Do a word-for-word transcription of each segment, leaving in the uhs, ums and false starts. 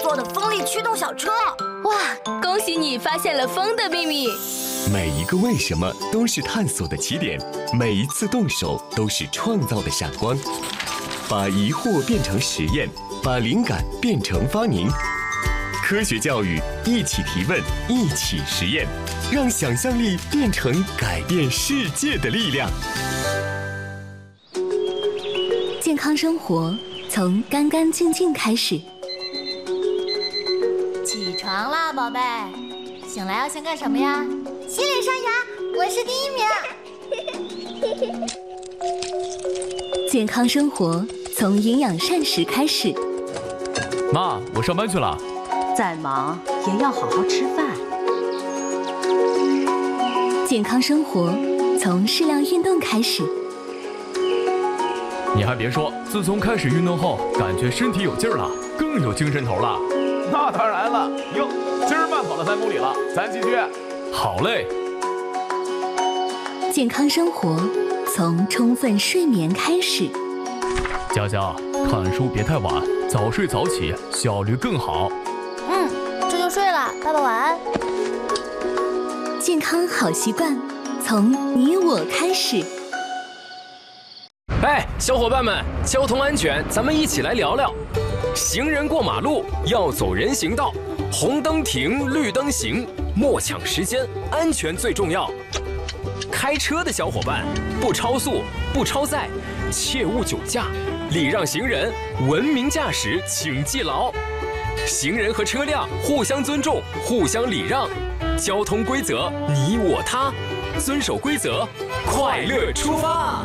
做的风力驱动小车。 哇，恭喜你发现了风的秘密！ 每一个为什么都是探索的起点，每一次动手都是创造的闪光。把疑惑变成实验，把灵感变成发明。科学教育，一起提问，一起实验，让想象力变成改变世界的力量。 健康生活从干干净净开始。 起床啦，宝贝！醒来要先干什么呀？ 洗脸刷牙，我是第一名。 健康生活从营养膳食开始。 妈，我上班去了。 再忙也要好好吃饭。 健康生活从适量运动开始。 你还别说，自从开始运动后，感觉身体有劲儿了，更有精神头了。 那当然了，哟，今儿慢跑了三公里了，咱继续。 好嘞。 健康生活从充分睡眠开始。 佳佳，看书别太晚，早睡早起，效率更好。 嗯，这就睡了，爸爸晚安。 健康好习惯从你我开始。 哎，小伙伴们，交通安全，咱们一起来聊聊。行人过马路要走人行道，红灯停，绿灯行，莫抢时间，安全最重要。开车的小伙伴，不超速，不超载，切勿酒驾，礼让行人，文明驾驶，请记牢。行人和车辆互相尊重，互相礼让，交通规则你我他，遵守规则，快乐出发。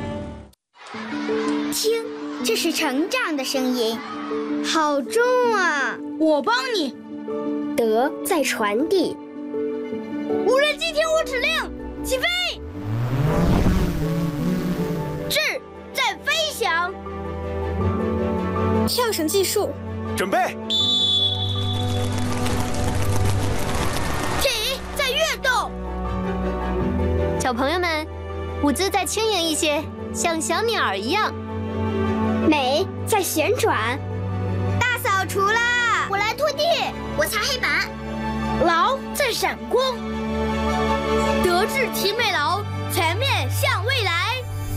听，这是成长的声音，好重啊！ 我帮你。 德在传递。 无人机听我指令，起飞。智在飞翔。跳绳技术。 准备。 体在跃动。 小朋友们，舞姿再轻盈一些，像小鸟一样。 美在旋转。大扫除啦！ 我来拖地， 我擦黑板。 劳在闪光。德智体美劳，全面向未来。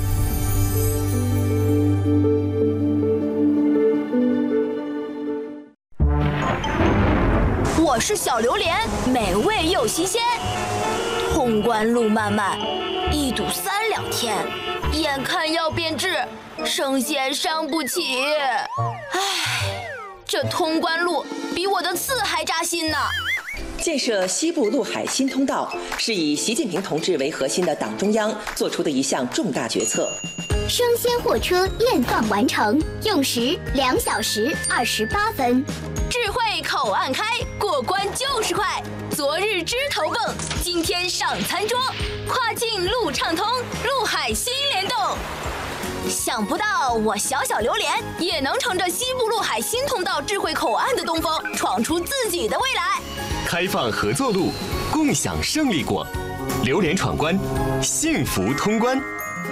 我是小榴莲，美味又新鲜。通关路漫漫，一堵三两天，眼看要变质，生鲜伤不起。唉，这通关路比我的刺还扎心呢。 建设西部陆海新通道是以习近平同志为核心的党中央做出的一项重大决策。 生鲜货车验放完成，用时两小时二十八分。 智慧口岸开，过关就是快。昨日枝头蹦，今天上餐桌。跨境路畅通，陆海新联动。想不到我小小榴莲也能乘着西部陆海新通道智慧口岸的东风，闯出自己的未来。 开放合作路，共享胜利果。榴莲闯关，幸福通关。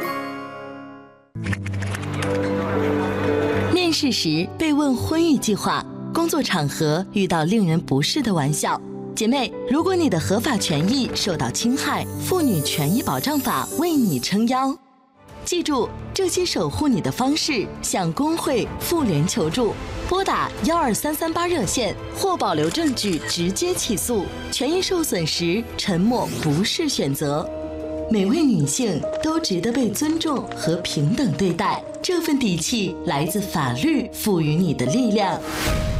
面试时被问婚育计划，工作场合遇到令人不适的玩笑。姐妹，如果你的合法权益受到侵害，妇女权益保障法为你撑腰。记住，这些守护你的方式，向工会、妇联求助，拨打幺二三三八热线或保留证据直接起诉。权益受损时，沉默不是选择。每位女性都值得被尊重和平等对待，这份底气来自法律赋予你的力量。